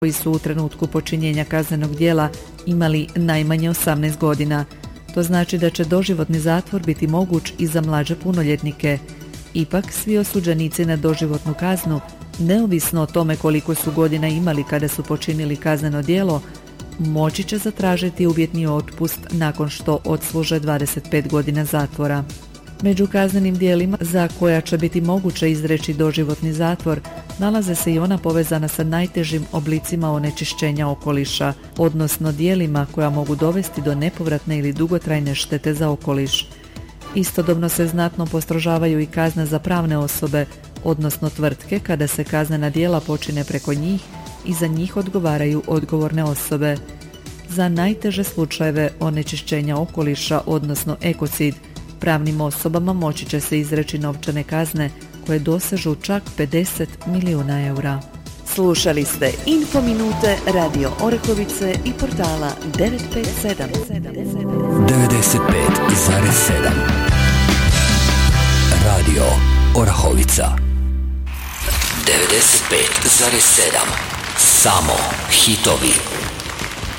koji su u trenutku počinjenja kaznenog djela imali najmanje 18 godina. To znači da će doživotni zatvor biti moguć i za mlađe punoljetnike. Ipak, svi osuđenici na doživotnu kaznu, neovisno o tome koliko su godina imali kada su počinili kazneno djelo, moći će zatražiti uvjetni otpust nakon što odsluže 25 godina zatvora. Među kaznenim djelima za koja će biti moguće izreći doživotni zatvor nalaze se i ona povezana sa najtežim oblicima onečišćenja okoliša, odnosno djelima koja mogu dovesti do nepovratne ili dugotrajne štete za okoliš. Istodobno se znatno postrožavaju i kazne za pravne osobe, odnosno tvrtke kada se kaznena djela počine preko njih i za njih odgovaraju odgovorne osobe. Za najteže slučajeve onečišćenja okoliša, odnosno ekocid, pravnim osobama moći će se izreći novčane kazne koje dosežu čak 50 milijuna eura. Slušali ste Info Minute Radio Orehovice i portala 957. 95,7 Radio Orahovica. 95,7 Samo hitovi.